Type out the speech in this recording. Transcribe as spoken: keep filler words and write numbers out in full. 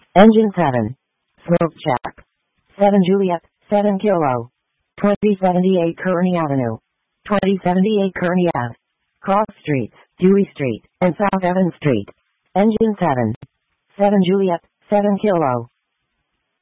Engine seven. Smoke check. seven Juliet, seven Kilo. twenty seventy-eight Kearney Avenue. twenty seventy-eight Kearney Ave. Cross Streets, Dewey Street, and South Evans Street. Engine seven. seven Juliet, seven Kilo.